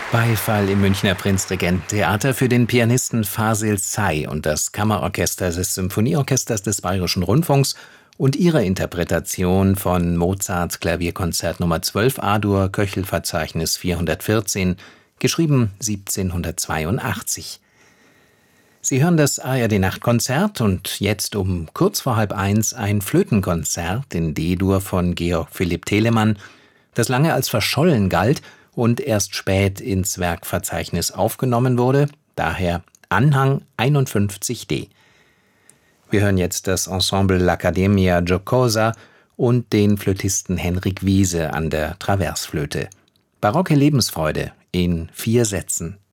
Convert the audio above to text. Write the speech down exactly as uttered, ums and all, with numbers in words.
Beifall im Münchner Prinzregent-Theater für den Pianisten Fasil Say und das Kammerorchester des Symphonieorchesters des Bayerischen Rundfunks und ihre Interpretation von Mozarts Klavierkonzert Nummer zwölf A-Dur, Köchelverzeichnis vierhundertvierzehn, geschrieben siebzehnhundertzweiundachtzig. Sie hören das A R D-Nachtkonzert und jetzt um kurz vor halb eins ein Flötenkonzert in D-Dur von Georg Philipp Telemann, das lange als verschollen galt und erst spät ins Werkverzeichnis aufgenommen wurde, daher Anhang einundfünfzig d. Wir hören jetzt das Ensemble L'Accademia Giocosa und den Flötisten Henrik Wiese an der Traversflöte. Barocke Lebensfreude in vier Sätzen.